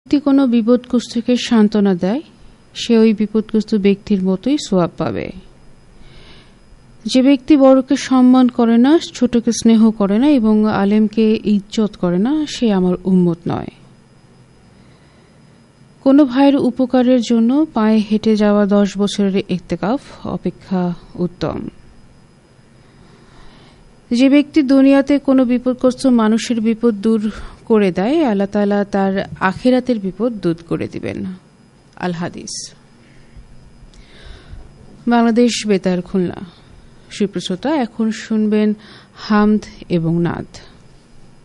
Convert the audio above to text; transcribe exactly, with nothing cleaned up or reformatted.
ব্যক্তি কোনো বিপদগ্রস্তকে সান্ত্বনা দেয়, সে ওই বিপদগ্রস্ত ব্যক্তির মতোই সোয়াব পাবে। যে ব্যক্তি বড়কে সম্মান করে না, ছোটকে স্নেহ করে না এবং আলেমকে ইজ্জত করে না, সে আমার উম্মত নয়। কোনো ভাইয়ের উপকারের জন্য পায়ে হেঁটে যাওয়া দশ বছরের ইতিকাফ অপেক্ষা উত্তম। যে ব্যক্তি দুনিয়াতে কোনো বিপদগ্রস্ত মানুষের বিপদ দূর করে দেয়, আল্লাহ তাআলা তার আখিরাতের বিপদ দূর করে দিবেন। আল হাদিস। বাংলাদেশ বেতার খুলনা। সুপ্রশ্রোতা, এখন শুনবেন হামদ এবং নাদ।